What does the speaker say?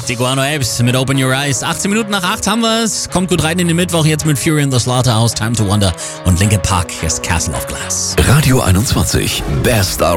Die Guano Apes mit Open Your Eyes. 18 Minuten nach 8 haben wir es. Kommt gut rein in den Mittwoch jetzt mit Fury in the Slaughterhouse, Time to Wonder und Linkin Park. Hier ist Castle of Glass. Radio 21, Best